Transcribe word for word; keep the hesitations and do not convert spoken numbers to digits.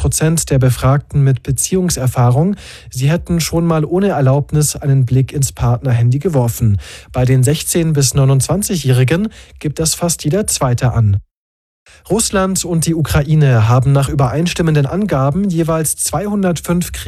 Prozent der Befragten mit Beziehungserfahrung, sie hätten schon mal ohne Erlaubnis einen Blick ins Partnerhandy geworfen. Bei den sechzehn- bis neunundzwanzigjährigen gibt das fast jeder Zweite an. Russland und die Ukraine haben nach übereinstimmenden Angaben jeweils zweihundertfünf